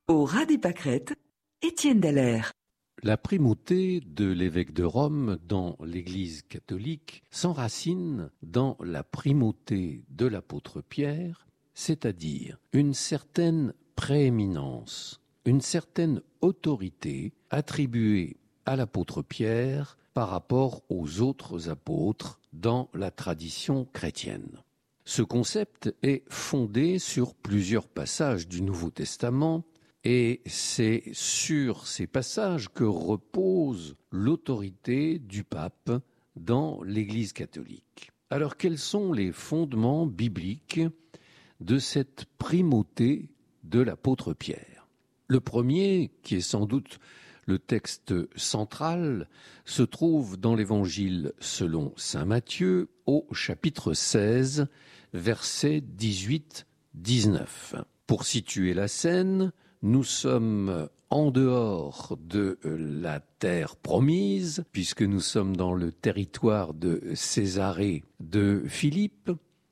Au ras des pâquerettes, Étienne Dallaire. La primauté de l'évêque de Rome dans l'Église catholique s'enracine dans la primauté de l'apôtre Pierre, c'est-à-dire une certaine prééminence, une certaine autorité attribuée à l'apôtre Pierre par rapport aux autres apôtres dans la tradition chrétienne. Ce concept est fondé sur plusieurs passages du Nouveau Testament, et c'est sur ces passages que repose l'autorité du pape dans l'Église catholique. Alors, quels sont les fondements bibliques de cette primauté de l'apôtre Pierre ? Le premier, qui est sans doute le texte central, se trouve dans l'Évangile selon saint Matthieu au chapitre 16, versets 18-19. Pour situer la scène, nous sommes en dehors de la terre promise, puisque nous sommes dans le territoire de Césarée de Philippe,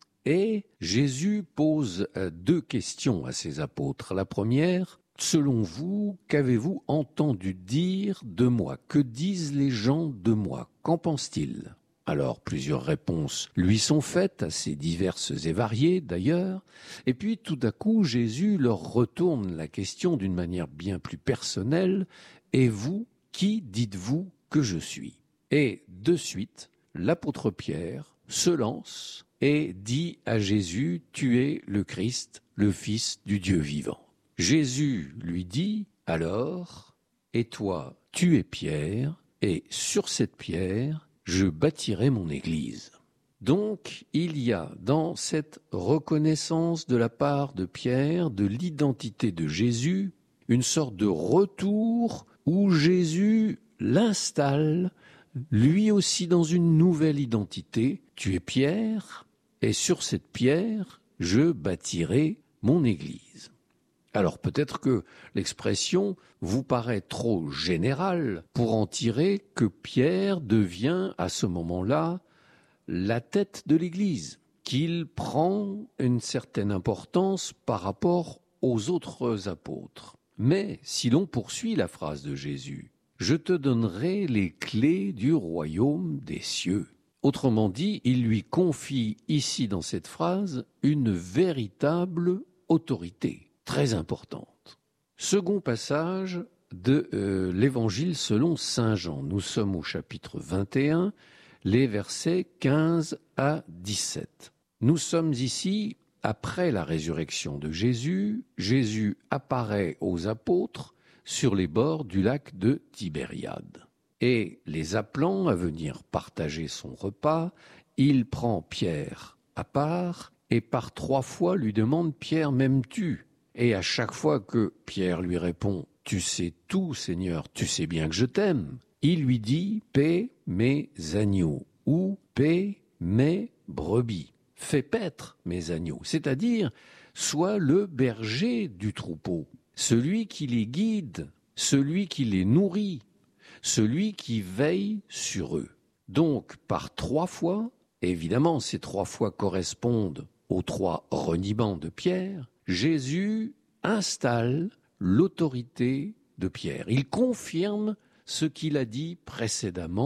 et Jésus pose deux questions à ses apôtres. La première, selon vous, qu'avez-vous entendu dire de moi ? Que disent les gens de moi ? Qu'en pensent-ils ? Alors, plusieurs réponses lui sont faites, assez diverses et variées d'ailleurs, et puis tout à coup, Jésus leur retourne la question d'une manière bien plus personnelle. « Et vous, qui dites-vous que je suis ?» Et de suite, l'apôtre Pierre se lance et dit à Jésus « Tu es le Christ, le Fils du Dieu vivant. » Jésus lui dit alors « Et toi, tu es Pierre, et sur cette pierre, je bâtirai mon Église. » Donc, il y a dans cette reconnaissance de la part de Pierre de l'identité de Jésus, une sorte de retour où Jésus l'installe, lui aussi dans une nouvelle identité. Tu es Pierre, et sur cette pierre, je bâtirai mon Église. Alors peut-être que l'expression vous paraît trop générale pour en tirer que Pierre devient à ce moment-là la tête de l'Église, qu'il prend une certaine importance par rapport aux autres apôtres. Mais si l'on poursuit la phrase de Jésus, « Je te donnerai les clés du royaume des cieux ». Autrement dit, il lui confie ici dans cette phrase une véritable autorité. Très importante. Second passage de l'Évangile selon saint Jean. Nous sommes au chapitre 21, les versets 15 à 17. Nous sommes ici après la résurrection de Jésus. Jésus apparaît aux apôtres sur les bords du lac de Tibériade. Et les appelant à venir partager son repas, il prend Pierre à part et par 3 fois lui demande « Pierre, m'aimes-tu » ? Et à chaque fois que Pierre lui répond « Tu sais tout, Seigneur, tu sais bien que je t'aime », il lui dit « Paie mes agneaux » ou « Paie mes brebis ». Fais paître mes agneaux, c'est-à-dire sois le berger du troupeau, celui qui les guide, celui qui les nourrit, celui qui veille sur eux. Donc par 3 fois, évidemment ces 3 fois correspondent aux 3 reniements de Pierre, Jésus installe l'autorité de Pierre. Il confirme ce qu'il a dit précédemment.